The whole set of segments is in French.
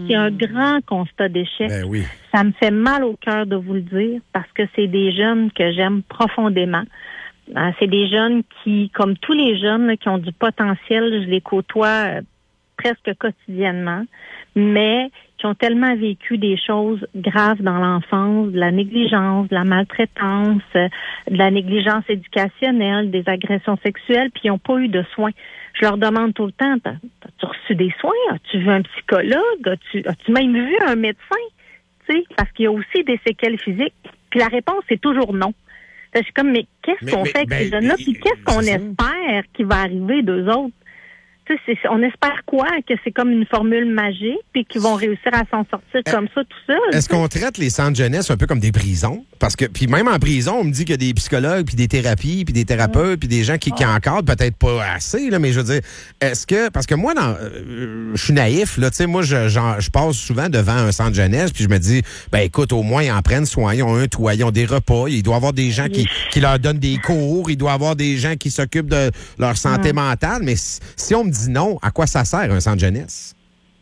c'est un grand constat d'échec. Ben oui. Ça me fait mal au cœur de vous le dire parce que c'est des jeunes que j'aime profondément. C'est des jeunes qui, comme tous les jeunes là, qui ont du potentiel, je les côtoie presque quotidiennement, mais qui ont tellement vécu des choses graves dans l'enfance, de la négligence, de la maltraitance, de la négligence éducationnelle, des agressions sexuelles, puis ils n'ont pas eu de soins. Je leur demande tout le temps, as-tu reçu des soins? As-tu vu un psychologue? As-tu même vu un médecin? Tu sais, parce qu'il y a aussi des séquelles physiques. Puis la réponse est toujours non. Je suis comme, mais qu'est-ce qu'on fait avec ces jeunes-là? Puis qu'est-ce qu'on espère qui va arriver d'eux autres? Tu sais, on espère quoi? Que c'est comme une formule magique puis qu'ils vont réussir à s'en sortir comme ça tout seul. Est-ce qu'on traite les centres jeunesse un peu comme des prisons? Parce que, puis même en prison, on me dit qu'il y a des psychologues, puis des thérapies, puis des thérapeutes, puis des gens qui encadrent, peut-être pas assez, là, mais je veux dire, est-ce que, parce que moi, je suis naïf, là, tu sais, moi, je passe souvent devant un centre jeunesse, puis je me dis, ben écoute, au moins, ils en prennent soin, ils ont un toit, ils ont des repas, il doit y avoir des gens qui leur donnent des cours, il doit y avoir des gens qui s'occupent de leur santé mentale, mais si on me dit non, à quoi ça sert un centre jeunesse?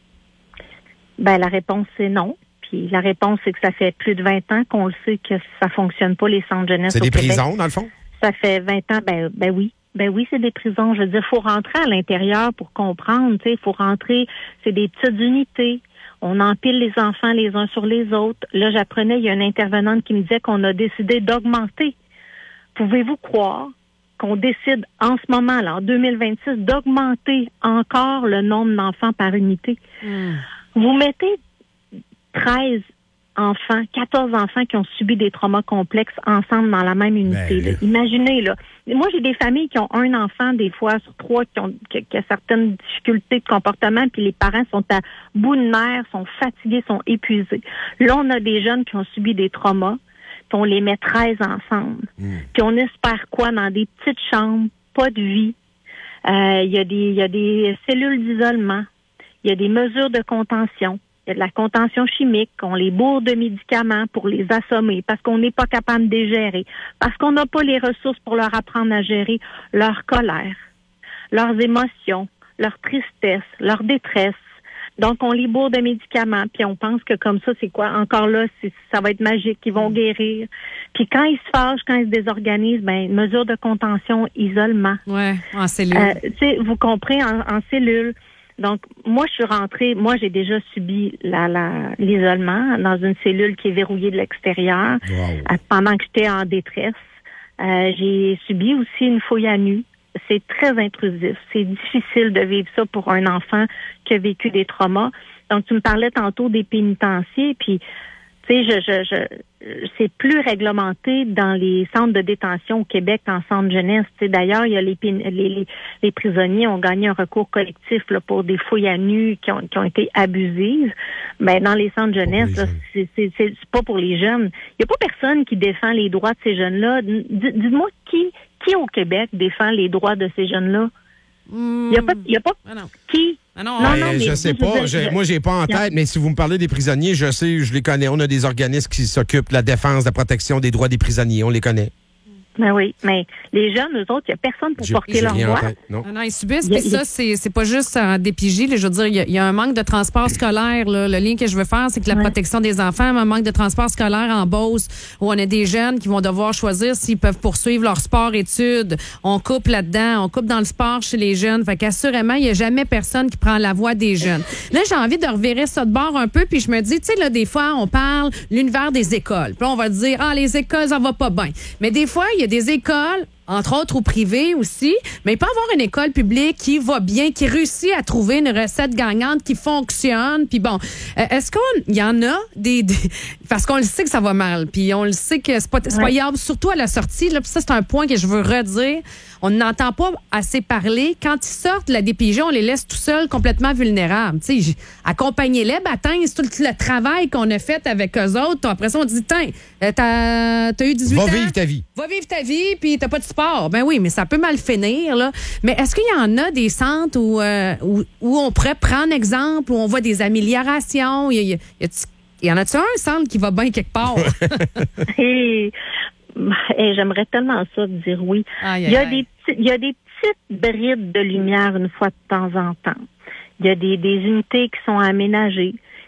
Ben, la réponse, c'est non. Puis la réponse, c'est que ça fait plus de 20 ans qu'on le sait que ça fonctionne pas, les centres jeunesse au Québec. C'est des prisons, dans le fond? Ça fait 20 ans, ben oui. Ben oui, c'est des prisons. Je veux dire, faut rentrer à l'intérieur pour comprendre, tu sais, faut rentrer, c'est des petites unités. On empile les enfants les uns sur les autres. Là, j'apprenais, il y a une intervenante qui me disait qu'on a décidé d'augmenter. Pouvez-vous croire qu'on décide en ce moment, là, en 2026, d'augmenter encore le nombre d'enfants par unité? Vous mettez 13 enfants, 14 enfants qui ont subi des traumas complexes ensemble dans la même unité. Là. Imaginez, là. Moi, j'ai des familles qui ont un enfant, des fois, sur 3, qui a certaines difficultés de comportement, puis les parents sont à bout de nerfs, sont fatigués, sont épuisés. Là, on a des jeunes qui ont subi des traumas, puis on les met 13 ensemble. Puis on espère quoi? Dans des petites chambres, pas de vie. Il y a des cellules d'isolement. Il y a des mesures de contention. Il y a de la contention chimique. On les bourre de médicaments pour les assommer parce qu'on n'est pas capable de les gérer. Parce qu'on n'a pas les ressources pour leur apprendre à gérer leur colère, leurs émotions, leur tristesse, leur détresse. Donc, on les bourre de médicaments, puis on pense que comme ça, c'est quoi? Encore là, ça va être magique, ils vont guérir. Puis quand ils se fâchent, quand ils se désorganisent, ben mesure de contention, isolement. Ouais, en cellule. Tu sais, vous comprenez, en cellule. Donc, moi, je suis rentrée, moi, j'ai déjà subi l'isolement dans une cellule qui est verrouillée de l'extérieur pendant que j'étais en détresse. J'ai subi aussi une fouille à nu. C'est très intrusif. C'est difficile de vivre ça pour un enfant qui a vécu des traumas. Donc, tu me parlais tantôt des pénitenciers, puis, tu sais, c'est plus réglementé dans les centres de détention au Québec qu'en centre jeunesse. Tu sais, d'ailleurs, il y a les prisonniers ont gagné un recours collectif là, pour des fouilles à nu qui ont été abusives. Mais dans les centres jeunesse, là, c'est pas pour les jeunes. Il n'y a pas personne qui défend les droits de ces jeunes-là. Dites-moi qui au Québec défend les droits de ces jeunes-là? Il y a pas qui? Non, je sais pas. Moi, j'ai pas en tête, mais si vous me parlez des prisonniers, je sais, je les connais. On a des organismes qui s'occupent de la défense, de la protection des droits des prisonniers. On les connaît. Ben oui, mais les jeunes, eux autres, il n'y a personne pour porter leurs droits. Non, ils subissent. Puis ça, c'est pas juste en DPJ. Je veux dire, il y a un manque de transport scolaire. Là. Le lien que je veux faire, c'est que la protection des enfants, un manque de transport scolaire en Beauce, où on a des jeunes qui vont devoir choisir s'ils peuvent poursuivre leur sport-études. On coupe là-dedans, on coupe dans le sport chez les jeunes. Fait qu'assurément, il n'y a jamais personne qui prend la voix des jeunes. Là, j'ai envie de revirer ça de bord un peu, puis je me dis, tu sais, là, des fois, on parle l'univers des écoles. Puis là, on va dire, les écoles, ça va pas bien. Mais des fois, il y a des écoles, entre autres ou privées aussi, mais il peut y avoir une école publique qui va bien, qui réussit à trouver une recette gagnante qui fonctionne. Puis bon, est-ce qu'il y en a des... Parce qu'on le sait que ça va mal, puis on le sait que c'est pas viable, surtout à la sortie. Là, puis ça, c'est un point que je veux redire. On n'entend pas assez parler. Quand ils sortent de la DPJ, on les laisse tout seuls, complètement vulnérables. Accompagnez-les, c'est tout le travail qu'on a fait avec eux autres. Après ça, on dit, t'as eu 18 ans. Va vivre ta vie. Va vivre ta vie, puis t'as pas de sport. Ben oui, mais ça peut mal finir, là. Mais est-ce qu'il y en a des centres où on pourrait prendre exemple, où on voit des améliorations? Il y en a-tu un centre qui va bien quelque part? Et j'aimerais tellement ça de dire oui. Il y a des petites brides de lumière une fois de temps en temps. Il y a des unités qui sont aménagées.